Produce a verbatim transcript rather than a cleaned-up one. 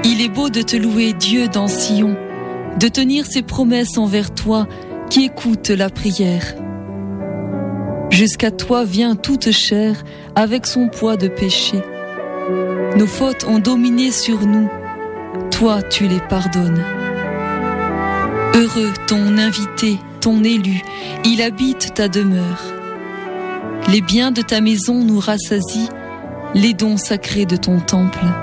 Il est beau de te louer, Dieu, dans Sion, de tenir ses promesses envers toi qui écoute la prière. Jusqu'à toi vient toute chair avec son poids de péché. Nos fautes ont dominé sur nous, toi tu les pardonnes. Heureux ton invité, ton élu, il habite ta demeure. Les biens de ta maison nous rassasient, les dons sacrés de ton temple.